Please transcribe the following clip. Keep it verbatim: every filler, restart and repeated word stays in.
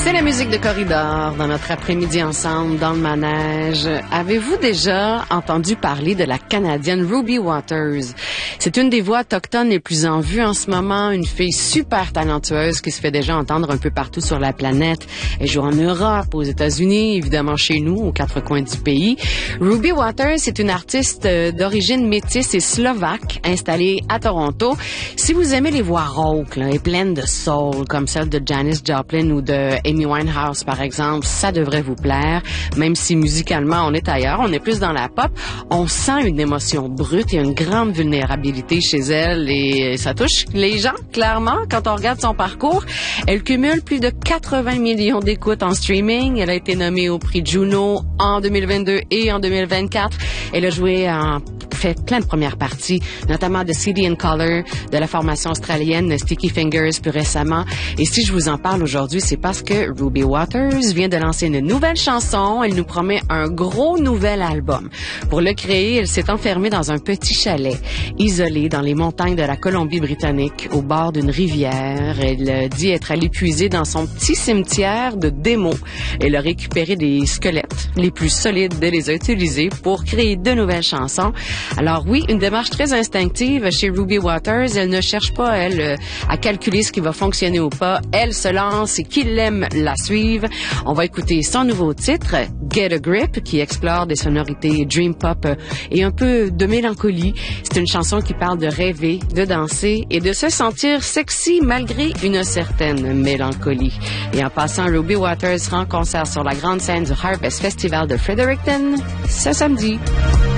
C'est la musique de Corridor dans notre après-midi ensemble dans le manège. Avez-vous déjà entendu parler de la Canadienne Ruby Waters? C'est une des voix autochtones les plus en vue en ce moment, une fille super talentueuse qui se fait déjà entendre un peu partout sur la planète. Elle joue en Europe, aux États-Unis, évidemment chez nous, aux quatre coins du pays. Ruby Waters est une artiste d'origine métisse et slovaque, installée à Toronto. Si vous aimez les voix rauques là, et pleines de soul, comme celle de Janis Joplin ou de Amy Winehouse, par exemple, ça devrait vous plaire. Même si musicalement, on est ailleurs, on est plus dans la pop, on sent une émotion brute et une grande vulnérabilité chez elle et ça touche les gens, clairement, quand on regarde son parcours. Elle cumule plus de quatre-vingts millions d'écoutes en streaming. Elle a été nommée au prix Juno en deux mille vingt-deux et en deux mille vingt-quatre. Elle a joué en fait plein de premières parties, notamment de City and Colour, de la formation australienne Sticky Fingers plus récemment. Et si je vous en parle aujourd'hui, c'est parce que Ruby Waters vient de lancer une nouvelle chanson. Elle nous promet un gros nouvel album. Pour le créer, elle s'est enfermée dans un petit chalet, isolé dans les montagnes de la Colombie-Britannique, au bord d'une rivière. Elle dit être allée puiser dans son petit cimetière de démos. Elle a récupéré des squelettes les plus solides. Elle les a utilisés pour créer de nouvelles chansons. Alors oui, une démarche très instinctive chez Ruby Waters. Elle ne cherche pas, elle, à calculer ce qui va fonctionner ou pas. Elle se lance et qui l'aime la suivre. On va écouter son nouveau titre, Get a Grip, qui explore des sonorités dream pop et un peu de mélancolie. C'est une chanson qui parle de rêver, de danser et de se sentir sexy malgré une certaine mélancolie. Et en passant, Ruby Waters sera en concert sur la grande scène du Harvest Festival de Fredericton ce samedi.